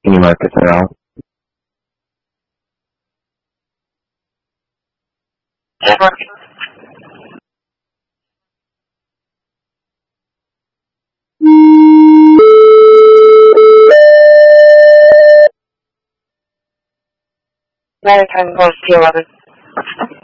Can you mark this around? Maritime Post P11.